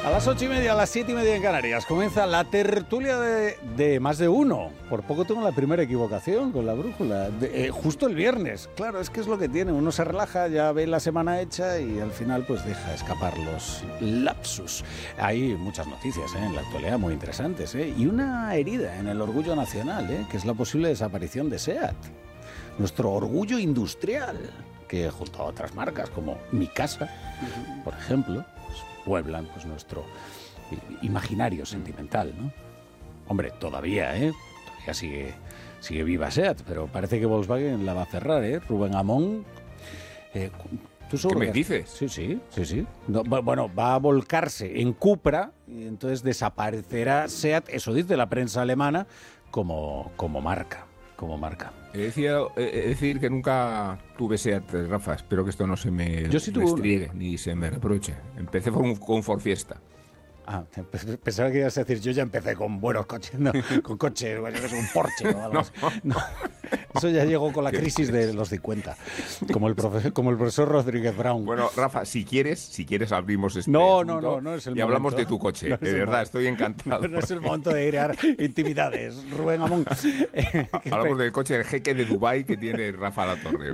A las 8:30, a las 7:30 en Canarias, comienza la tertulia de más de uno. Por poco tengo la primera equivocación con la brújula. Justo el viernes. Claro, es que es lo que tiene. Uno se relaja, ya ve la semana hecha y al final pues deja escapar los lapsus. Hay muchas noticias en la actualidad muy interesantes. Y una herida en el orgullo nacional, que es la posible desaparición de SEAT. Nuestro orgullo industrial, que junto a otras marcas como Mi Casa, por ejemplo, pueblan pues nuestro imaginario sentimental, ¿no? Hombre, todavía sigue viva SEAT, pero parece que Volkswagen la va a cerrar, ¿eh? Rubén Amón, ¿tú ¿Qué me dices? Sí. No, bueno, va a volcarse en Cupra y entonces desaparecerá SEAT, eso dice la prensa alemana, como marca. He de decir que nunca tuve SEAT, Rafa. Espero que esto no se me restriegue ni se me reproche. Empecé con Ford Fiesta. Ah, pensaba que ibas a decir, yo ya empecé con buenos coches, no, con coches, bueno, es un Porsche o algo así. No, eso ya llegó con la crisis de los 50, como el profesor Rodríguez Brown. Bueno, Rafa, si quieres abrimos este No asunto es el y momento. hablamos de tu coche. No es de el verdad, momento. estoy encantado. No es el momento de crear intimidades, Rubén Amón. Hablamos del coche del jeque de Dubái que tiene Rafa Latorre.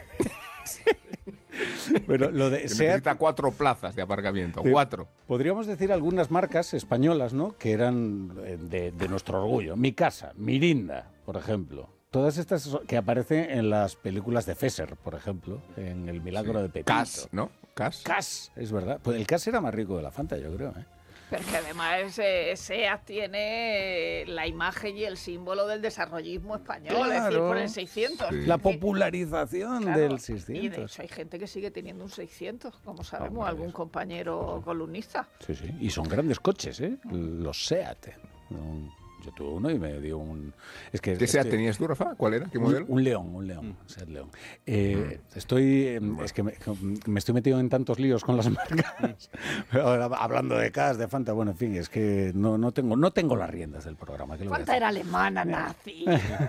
Bueno, lo de que SEAT, necesita 4 plazas de aparcamiento. 4. Podríamos decir algunas marcas españolas, ¿no?, que eran de nuestro orgullo. Mi Casa, Mirinda, por ejemplo. Todas estas que aparecen en las películas de Fesser, por ejemplo, en El Milagro de Pepito. Cas, ¿no? Cas, es verdad. Pues el Cas era más rico de la Fanta, yo creo, ¿eh? Pero que además SEAT tiene la imagen y el símbolo del desarrollismo español, Claro. es decir, por el 600. Sí. La popularización Claro, del 600. Y de hecho hay gente que sigue teniendo un 600, como sabemos, Hombre, algún compañero columnista. Sí. Y son grandes coches, ¿eh? Los SEAT. Yo tuve uno y me dio un... ¿Qué SEAT tenías tú, Rafa? ¿Cuál era? ¿Qué modelo? Un León, SEAT León. Es que me estoy metido en tantos líos con las marcas. Ahora, hablando de CAS, de Fanta, bueno, en fin, es que no tengo las riendas del programa. ¿Qué le voy a Fanta hacer? era alemana, nazi.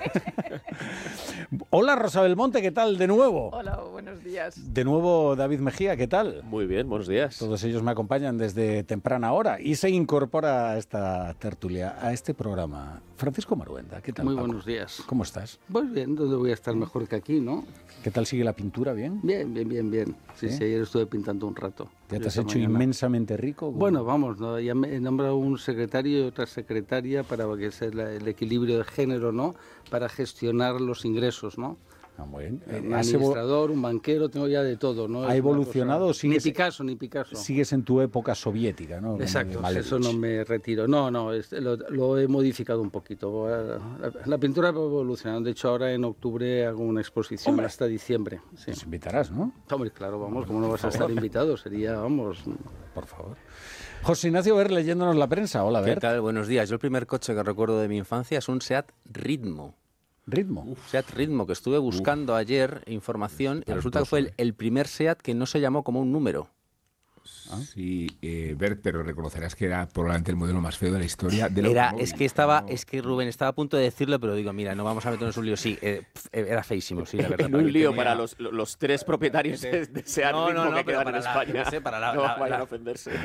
Hola, Rosa Belmonte, ¿qué tal? De nuevo. Hola, buenos días. De nuevo, David Mejía, ¿qué tal? Muy bien, buenos días. Todos ellos me acompañan desde temprana hora y se incorpora a esta tertulia, a este programa, Francisco Maruenda. ¿Qué tal, Muy Paco? buenos días. ¿Cómo estás? Pues bien, ¿dónde voy a estar mejor que aquí, no? ¿Qué tal sigue la pintura? ¿Bien? Bien. Sí, ¿Sí? ayer estuve pintando un rato. ¿Ya te has Esta hecho mañana. inmensamente rico? Bueno, vamos, ¿no? Ya me he nombrado un secretario y otra secretaria para que sea el equilibrio de género, ¿no? Para gestionar los ingresos, ¿no? Ah, muy bien. Un administrador, un banquero, tengo ya de todo, ¿no? ¿Ha Es una evolucionado? cosa- ¿Sigues- Ni Picasso. Sigues en tu época soviética, ¿no? Como Exacto, de Malevich. eso no me retiro. No, lo he modificado un poquito. La pintura va evolucionando. De hecho, ahora en octubre hago una exposición hasta diciembre. Sí. Nos invitarás, ¿no? Hombre, claro, vamos, ¿cómo no vas a estar invitado? Sería, vamos... Por favor. José Ignacio Ver, leyéndonos la prensa. Hola, ¿Qué Ver. tal? Buenos días. Yo el primer coche que recuerdo de mi infancia es un SEAT Ritmo. Ritmo. SEAT Ritmo, que estuve buscando ayer información y resulta que fue el primer SEAT que no se llamó como un número. Sí, Bert, pero reconocerás que era probablemente el modelo más feo de la historia del automóvil. Es que Rubén estaba a punto de decirlo, pero digo, mira, no vamos a meternos en un lío. Sí, era feísimo, sí, la verdad. En un lío Tenía- para los 3 propietarios de SEAT No, Ritmo que pero quedan para en la- España. yo qué sé, para la- no la- vayan la- a ofenderse.